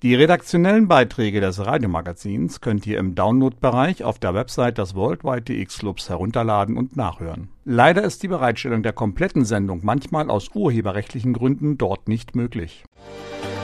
Die redaktionellen Beiträge des Radiomagazins könnt ihr im Download-Bereich auf der Website des Worldwide TX Clubs herunterladen und nachhören. Leider ist die Bereitstellung der kompletten Sendung manchmal aus urheberrechtlichen Gründen dort nicht möglich.